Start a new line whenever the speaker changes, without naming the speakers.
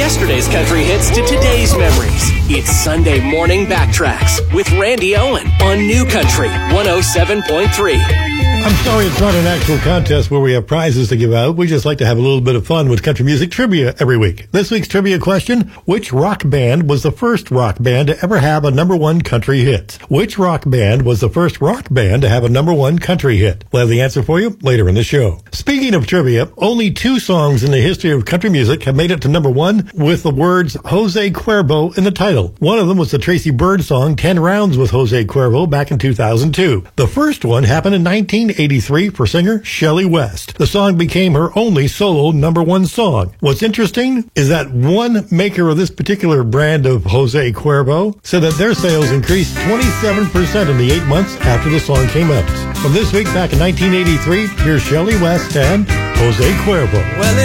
yesterday's country hits to today's memories. It's Sunday Morning Backtracks with Randy Owen on New Country 107.3.
I'm sorry it's not an actual contest where we have prizes to give out. We just like to have a little bit of fun with country music trivia every week. This week's trivia question: which rock band was the first rock band to ever have a #1 country hit? Which rock band was the first rock band to have a #1 country hit? We'll have the answer for you later in the show. Speaking of trivia, only 2 songs in the history of country music have made it to #1 with the words Jose Cuervo in the title. One of them was the Tracy Byrd song 10 Rounds with Jose Cuervo back in 2002. The first one happened in 1983 for singer Shelley West. The song became her only solo #1 song. What's interesting is that one maker of this particular brand of Jose Cuervo said that their sales increased 27% in the 8 months after the song came out. From this week back in 1983, here's Shelley West and Jose Cuervo.
Well,